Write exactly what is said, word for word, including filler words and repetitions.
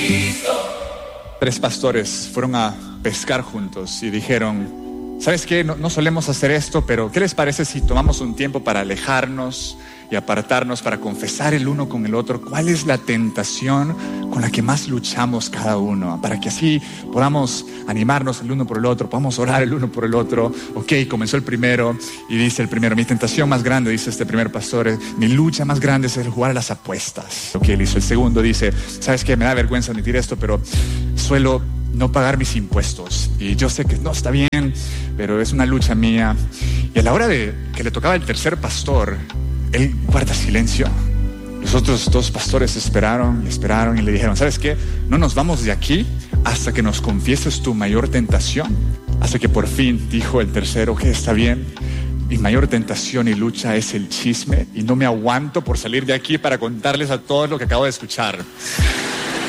Tres pastores fueron a pescar juntos y dijeron: ¿sabes qué? No, no solemos hacer esto, pero ¿qué les parece si tomamos un tiempo para alejarnos y apartarnos, para confesar el uno con el otro cuál es la tentación con la que más luchamos cada uno, para que así podamos animarnos el uno por el otro, podamos orar el uno por el otro? Ok, comenzó el primero y dice el primero: mi tentación más grande, dice este primer pastor, es, mi lucha más grande es el jugar a las apuestas. Ok, él hizo el segundo, dice: ¿sabes qué? Me da vergüenza admitir esto, pero suelo no pagar mis impuestos y yo sé que no está bien, pero es una lucha mía. Y a la hora de que le tocaba el tercer pastor, él guarda silencio. Los otros dos pastores esperaron y esperaron y le dijeron: ¿sabes qué? No nos vamos de aquí hasta que nos confieses tu mayor tentación. Hasta que por fin dijo el tercero: que está bien, mi mayor tentación y lucha es el chisme y no me aguanto por salir de aquí para contarles a todos lo que acabo de escuchar.